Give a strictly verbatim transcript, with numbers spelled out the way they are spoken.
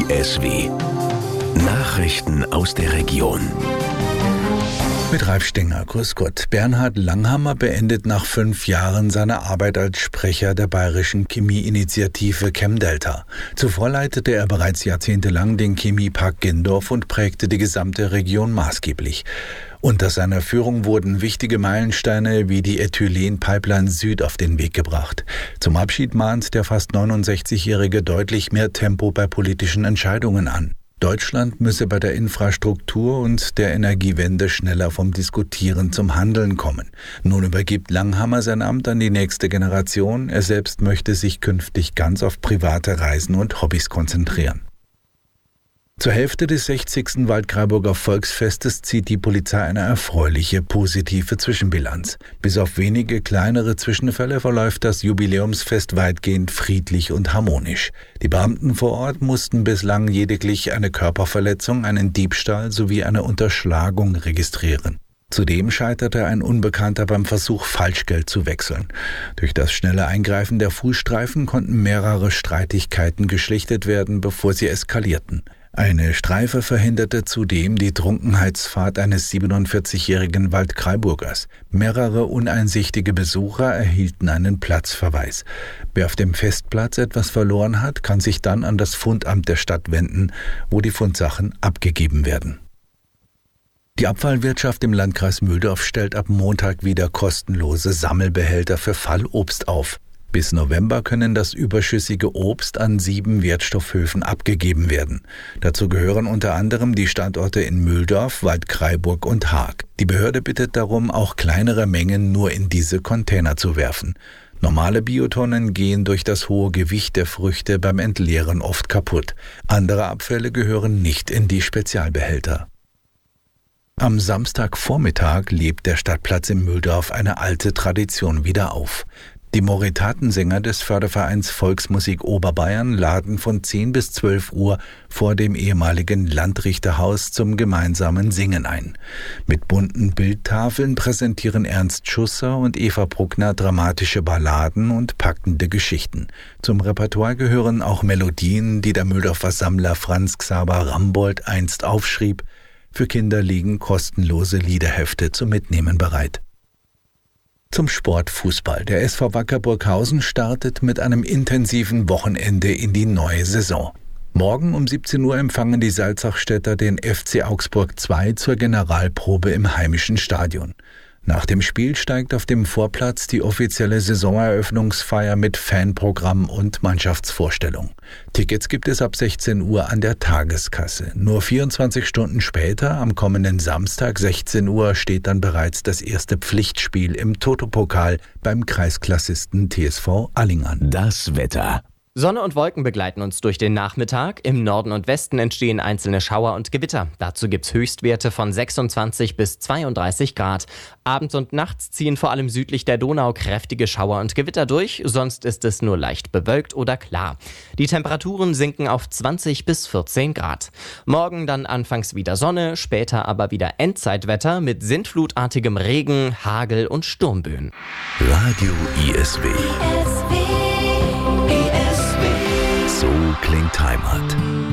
S W. Nachrichten aus der Region. Mit Ralf Stenger, grüß Gott. Bernhard Langhammer beendet nach fünf Jahren seine Arbeit als Sprecher der bayerischen Chemieinitiative ChemDelta. Zuvor leitete er bereits jahrzehntelang den Chemiepark Gindorf und prägte die gesamte Region maßgeblich. Unter seiner Führung wurden wichtige Meilensteine wie die Ethylen-Pipeline Süd auf den Weg gebracht. Zum Abschied mahnt der fast neunundsechzigjährige deutlich mehr Tempo bei politischen Entscheidungen an. Deutschland müsse bei der Infrastruktur und der Energiewende schneller vom Diskutieren zum Handeln kommen. Nun übergibt Langhammer sein Amt an die nächste Generation. Er selbst möchte sich künftig ganz auf private Reisen und Hobbys konzentrieren. Zur Hälfte des sechzigsten Waldkraiburger Volksfestes zieht die Polizei eine erfreuliche, positive Zwischenbilanz. Bis auf wenige kleinere Zwischenfälle verläuft das Jubiläumsfest weitgehend friedlich und harmonisch. Die Beamten vor Ort mussten bislang lediglich eine Körperverletzung, einen Diebstahl sowie eine Unterschlagung registrieren. Zudem scheiterte ein Unbekannter beim Versuch, Falschgeld zu wechseln. Durch das schnelle Eingreifen der Fußstreifen konnten mehrere Streitigkeiten geschlichtet werden, bevor sie eskalierten. Eine Streife verhinderte zudem die Trunkenheitsfahrt eines siebenundvierzigjährigen Waldkraiburgers. Mehrere uneinsichtige Besucher erhielten einen Platzverweis. Wer auf dem Festplatz etwas verloren hat, kann sich dann an das Fundamt der Stadt wenden, wo die Fundsachen abgegeben werden. Die Abfallwirtschaft im Landkreis Mühldorf stellt ab Montag wieder kostenlose Sammelbehälter für Fallobst auf. Bis November können das überschüssige Obst an sieben Wertstoffhöfen abgegeben werden. Dazu gehören unter anderem die Standorte in Mühldorf, Waldkraiburg und Haag. Die Behörde bittet darum, auch kleinere Mengen nur in diese Container zu werfen. Normale Biotonnen gehen durch das hohe Gewicht der Früchte beim Entleeren oft kaputt. Andere Abfälle gehören nicht in die Spezialbehälter. Am Samstagvormittag lebt der Stadtplatz in Mühldorf eine alte Tradition wieder auf. Die Moritatensänger des Fördervereins Volksmusik Oberbayern laden von zehn bis zwölf Uhr vor dem ehemaligen Landrichterhaus zum gemeinsamen Singen ein. Mit bunten Bildtafeln präsentieren Ernst Schusser und Eva Bruckner dramatische Balladen und packende Geschichten. Zum Repertoire gehören auch Melodien, die der Mühldorfer Sammler Franz Xaver Rambold einst aufschrieb. Für Kinder liegen kostenlose Liederhefte zum Mitnehmen bereit. Zum Sport Fußball. Der S V Wacker Burghausen startet mit einem intensiven Wochenende in die neue Saison. Morgen um siebzehn Uhr empfangen die Salzachstädter den F C Augsburg zwei zur Generalprobe im heimischen Stadion. Nach dem Spiel steigt auf dem Vorplatz die offizielle Saisoneröffnungsfeier mit Fanprogramm und Mannschaftsvorstellung. Tickets gibt es ab sechzehn Uhr an der Tageskasse. Nur vierundzwanzig Stunden später, am kommenden Samstag sechzehn Uhr, steht dann bereits das erste Pflichtspiel im Toto-Pokal beim Kreisklassisten T S V Allingern. Das Wetter. Sonne und Wolken begleiten uns durch den Nachmittag. Im Norden und Westen entstehen einzelne Schauer und Gewitter. Dazu gibt's Höchstwerte von sechsundzwanzig bis zweiunddreißig Grad. Abends und nachts ziehen vor allem südlich der Donau kräftige Schauer und Gewitter durch. Sonst ist es nur leicht bewölkt oder klar. Die Temperaturen sinken auf zwanzig bis vierzehn Grad. Morgen dann anfangs wieder Sonne, später aber wieder Endzeitwetter mit sintflutartigem Regen, Hagel und Sturmböen. Radio I S W. So klingt Heimat.